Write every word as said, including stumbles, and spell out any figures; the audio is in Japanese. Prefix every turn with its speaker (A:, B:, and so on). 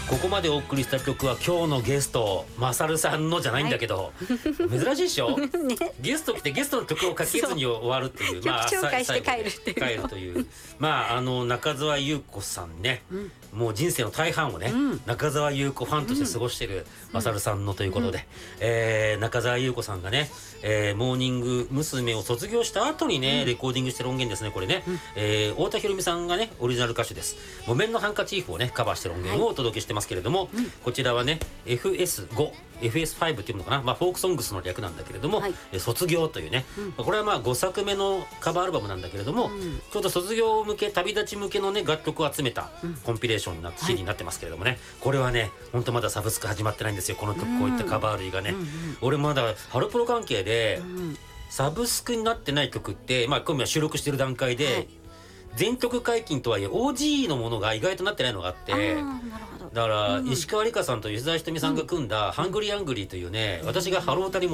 A: ここまでお送りした曲は今日のゲストマサルさんのじゃないんだけど、はい、珍しいでしょ、ね、ゲスト来てゲストの曲をかけずに終わるっていう、
B: まあ、曲紹介して帰るっていう
A: 帰るというまああの中澤裕子さんね、うん、もう人生の大半をね、うん、中澤裕子ファンとして過ごしてるマサルさんのということで、うんえー、中澤裕子さんがね、えー、モーニング娘。を卒業した後にね、うん、レコーディングしてる音源ですねこれね、うんえー、太田裕美さんがねオリジナル歌手です。木綿のハンカチーフをねカバーしてる音源をお届けしてますけれども、はい、こちらはね エフエスファイブエフエスファイブ っていうのかな、まあ、フォークソングスの略なんだけれども、はい、え卒業というね、うん、これはまあごさくめのカバーアルバムなんだけれども、うん、ちょうど卒業向け旅立ち向けのね楽曲を集めたコンピレーションになって、うん、シーディー になってますけれどもね、はい、これはねほんとまだサブスク始まってないんですよこの曲、こういったカバー類がね、うんうん、俺まだハロプロ関係で、うん、サブスクになってない曲ってまあ今夜収録してる段階で、はい全曲解禁とはいえ オージー のものが意外となってないのがあってだから石川里香さんと吉澤ひとみさんが組んだ「ハングリーアングリー」というね私がハロータに